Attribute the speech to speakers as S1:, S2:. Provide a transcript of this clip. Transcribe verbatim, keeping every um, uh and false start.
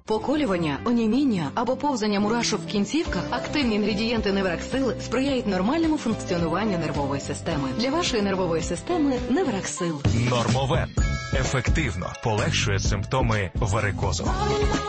S1: Поколювання, оніміння або повзання мурашок в кінцівках, активні інгредієнти Невраксил сприяють нормальному функціонуванню нервової системи. Для вашої нервової системи Невраксил.
S2: Нормовен ефективно полегшує симптоми варикозу.